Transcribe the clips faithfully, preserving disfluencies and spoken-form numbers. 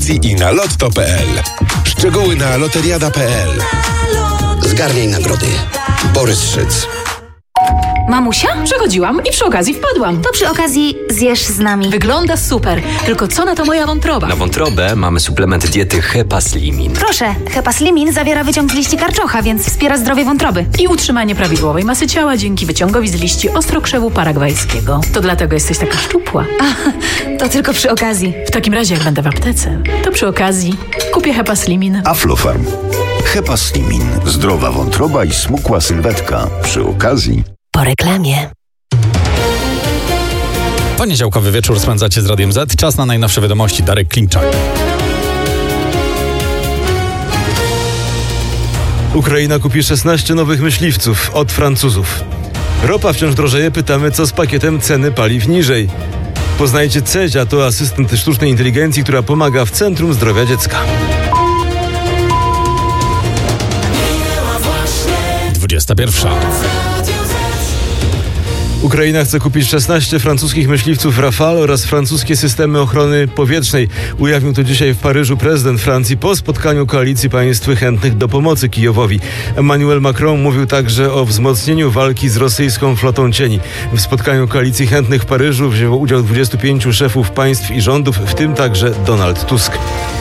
i na lotto kropka pe el. Szczegóły na loteriada kropka pe el. Zgarniaj nagrody. Borys Szyc. Mamusia? Przechodziłam i przy okazji wpadłam. To przy okazji zjesz z nami. Wygląda super, tylko co na to moja wątroba? Na wątrobę mamy suplement diety Hepaslimin. Proszę, Hepaslimin zawiera wyciąg z liści karczocha, więc wspiera zdrowie wątroby. I utrzymanie prawidłowej masy ciała dzięki wyciągowi z liści ostrokrzewu paragwajskiego. To dlatego jesteś taka szczupła. A, to tylko przy okazji. W takim razie jak będę w aptece, to przy okazji kupię Hepaslimin. Aflofarm. Hepaslimin. Zdrowa wątroba i smukła sylwetka. Przy okazji. Po reklamie. Poniedziałkowy wieczór spędzacie z Radiem Z. Czas na najnowsze wiadomości. Darek Klimczak. Ukraina kupi szesnaście nowych myśliwców od Francuzów. Ropa wciąż drożeje, pytamy, co z pakietem ceny paliw niżej. Poznajcie Cezia, to asystent sztucznej inteligencji, która pomaga w Centrum Zdrowia Dziecka. dwudziesta pierwsza. Ukraina chce kupić szesnaście francuskich myśliwców Rafale oraz francuskie systemy ochrony powietrznej. Ujawnił to dzisiaj w Paryżu prezydent Francji po spotkaniu koalicji państw chętnych do pomocy Kijowowi. Emmanuel Macron mówił także o wzmocnieniu walki z rosyjską flotą cieni. W spotkaniu koalicji chętnych w Paryżu wzięło udział dwudziestu pięciu szefów państw i rządów, w tym także Donald Tusk.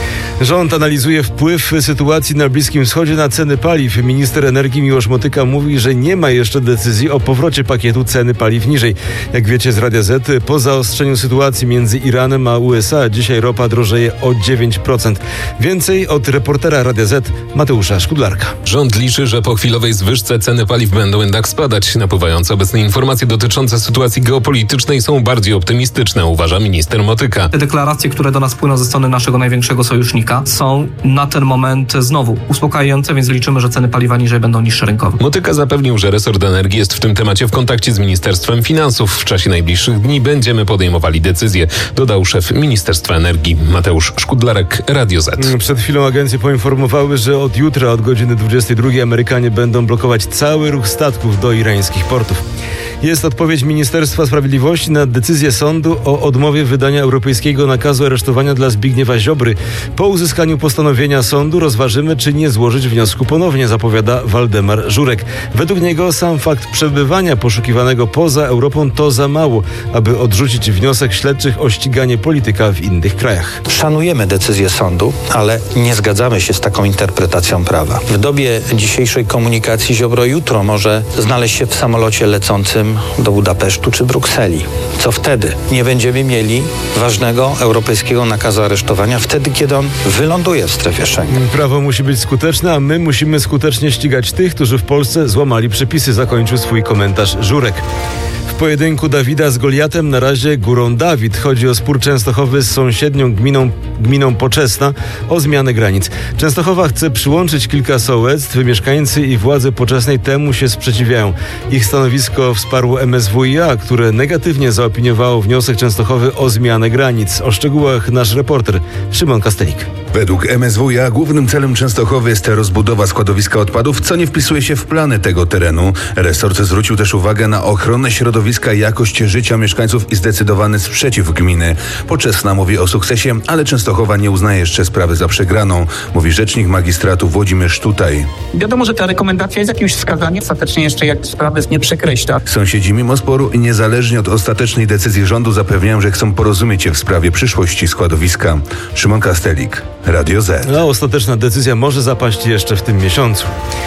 Rząd analizuje wpływ sytuacji na Bliskim Wschodzie na ceny paliw. Minister energii Miłosz Motyka mówi, że nie ma jeszcze decyzji o powrocie pakietu ceny paliw niżej. Jak wiecie z Radia Z, po zaostrzeniu sytuacji między Iranem a U S A dzisiaj ropa drożeje o dziewięć procent. Więcej od reportera Radia Z Mateusza Szkudlarka. Rząd liczy, że po chwilowej zwyżce ceny paliw będą jednak spadać. Napływające obecne informacje dotyczące sytuacji geopolitycznej są bardziej optymistyczne, uważa minister Motyka. Te deklaracje, które do nas płyną ze strony naszego największego sojusznika, są na ten moment znowu uspokajające, więc liczymy, że ceny paliwa niżej będą niższe rynkowo. Motyka zapewnił, że resort energii jest w tym temacie w kontakcie z Ministerstwem Finansów. W czasie najbliższych dni będziemy podejmowali decyzje, dodał szef Ministerstwa Energii Mateusz Szkudlarek, Radio Z. Przed chwilą agencje poinformowały, że od jutra od godziny dwudziestej drugiej Amerykanie będą blokować cały ruch statków do irańskich portów. Jest odpowiedź Ministerstwa Sprawiedliwości na decyzję sądu o odmowie wydania europejskiego nakazu aresztowania dla Zbigniewa Ziobry. Po uzyskaniu postanowienia sądu rozważymy, czy nie złożyć wniosku ponownie, zapowiada Waldemar Żurek. Według niego sam fakt przebywania poszukiwanego poza Europą to za mało, aby odrzucić wniosek śledczych o ściganie polityka w innych krajach. Szanujemy decyzję sądu, ale nie zgadzamy się z taką interpretacją prawa. W dobie dzisiejszej komunikacji Ziobro jutro może znaleźć się w samolocie lecącym do Budapesztu czy Brukseli. Co wtedy? Nie będziemy mieli ważnego europejskiego nakazu aresztowania wtedy, kiedy on wyląduje w strefie Schengen. Prawo musi być skuteczne, a my musimy skutecznie ścigać tych, którzy w Polsce złamali przepisy, zakończył swój komentarz Żurek. W pojedynku Dawida z Goliatem na razie górą Dawid. Chodzi o spór Częstochowy z sąsiednią gminą, gminą Poczesna o zmianę granic. Częstochowa chce przyłączyć kilka sołectw. Mieszkańcy i władze Poczesnej temu się sprzeciwiają. Ich stanowisko wsparło M S W i A, które negatywnie zaopiniowało wniosek Częstochowy o zmianę granic. O szczegółach nasz reporter Szymon Kastelik. Według M S W i A głównym celem Częstochowy jest rozbudowa składowiska odpadów, co nie wpisuje się w plany tego terenu. Resort zwrócił też uwagę na ochronę środowiska i jakość życia mieszkańców i zdecydowany sprzeciw gminy. Poczesna mówi o sukcesie, ale Częstochowa nie uznaje jeszcze sprawy za przegraną, mówi rzecznik magistratu Włodzimierz Tutaj. Wiadomo, że ta rekomendacja jest jakimś wskazaniem, ostatecznie jeszcze jak sprawy nie przekreśla. Sąsiedzi mimo sporu i niezależnie od ostatecznej decyzji rządu zapewniają, że chcą porozumieć się w sprawie przyszłości składowiska. Szymon Kastelik, Radio Z. A ostateczna decyzja może zapaść jeszcze w tym miesiącu.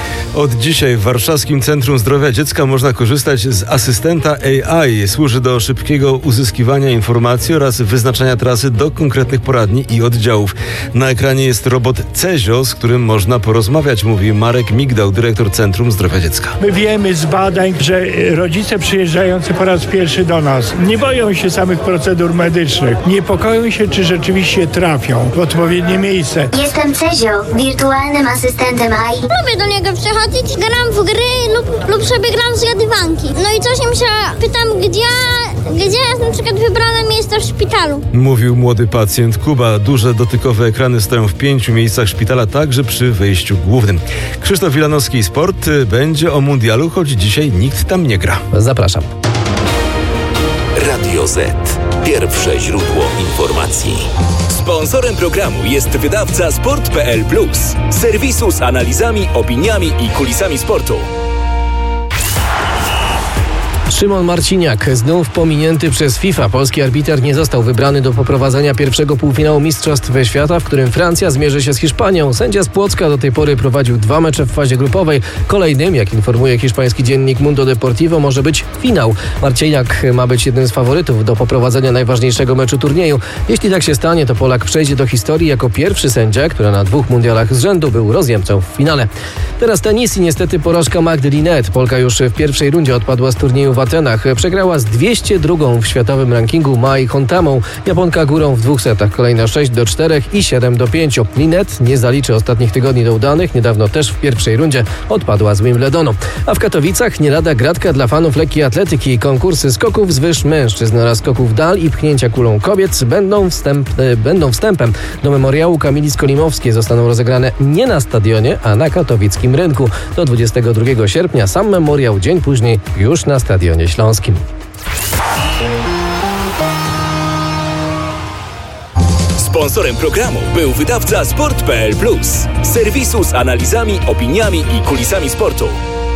Od dzisiaj w Warszawskim Centrum Zdrowia Dziecka można korzystać z asystenta A I. Służy do szybkiego uzyskiwania informacji oraz wyznaczania trasy do konkretnych poradni i oddziałów. Na ekranie jest robot Cezio, z którym można porozmawiać, mówi Marek Migdał, dyrektor Centrum Zdrowia Dziecka. My wiemy z badań, że rodzice przyjeżdżający po raz pierwszy do nas nie boją się samych procedur medycznych. Niepokoją się, czy rzeczywiście trafią w odpowiednie miejsce. Jestem Cezio, wirtualnym asystentem A I. Lubię do niego przychodzić, gram w gry lub, lub sobie gram w zgadywanki. No i czasem się pytam, gdzie, gdzie jest na przykład wybrane miejsce w szpitalu. Mówił młody pacjent Kuba. Duże dotykowe ekrany stoją w pięciu miejscach szpitala, także przy wejściu głównym. Krzysztof Wilanowski, Sport. Będzie o mundialu, choć dzisiaj nikt tam nie gra. Zapraszam. Radio Z. Pierwsze źródło informacji. Sponsorem programu jest wydawca sport kropka p l plus, serwisu z analizami, opiniami i kulisami sportu. Szymon Marciniak, znów pominięty przez FIFA. Polski arbiter nie został wybrany do poprowadzenia pierwszego półfinału Mistrzostw Świata, w którym Francja zmierzy się z Hiszpanią. Sędzia z Płocka do tej pory prowadził dwa mecze w fazie grupowej. Kolejnym, jak informuje hiszpański dziennik Mundo Deportivo, może być finał. Marciniak ma być jednym z faworytów do poprowadzenia najważniejszego meczu turnieju. Jeśli tak się stanie, to Polak przejdzie do historii jako pierwszy sędzia, który na dwóch mundialach z rzędu był rozjemcą w finale. Teraz tenis i niestety porażka Magdy Linette. Polka już w pierwszej rundzie odpadła z turnieju w Atenach. Przegrała z dwieście drugą w światowym rankingu Mai Hontamą. Japonka górą w dwóch setach. Kolejno sześć do czterech i siedem do pięciu. Linette nie zaliczy ostatnich tygodni do udanych. Niedawno też w pierwszej rundzie odpadła z Wimbledonu. A w Katowicach nie lada gratka dla fanów lekkiej atletyki. Konkursy skoków z wyż mężczyzn oraz skoków dal i pchnięcia kulą kobiet będą, wstęp, e, będą wstępem do memoriału Kamili Skolimowskiej. Zostaną rozegrane nie na stadionie, a na katowickim rynku. Do dwudziestego drugiego sierpnia. Sam memoriał dzień później już na stadionie śląskim. Sponsorem programu był wydawca sport kropka p l plus, serwisu z analizami, opiniami i kulisami sportu.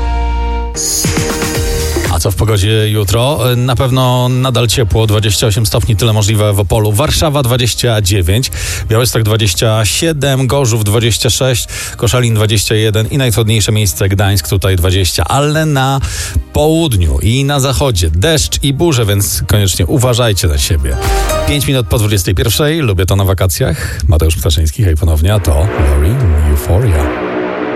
A co w pogodzie jutro? Na pewno nadal ciepło, dwadzieścia osiem stopni, tyle możliwe w Opolu. Warszawa dwadzieścia dziewięć, Białystok dwadzieścia siedem, Gorzów dwadzieścia sześć, Koszalin dwadzieścia jeden i najtrudniejsze miejsce Gdańsk tutaj dwadzieścia. Ale na południu i na zachodzie deszcz i burze, więc koniecznie uważajcie na siebie. pięć minut po dwudziestej pierwszej, lubię to na wakacjach. Mateusz Ptaszyński, hej ponownie, a to Lori Euphoria.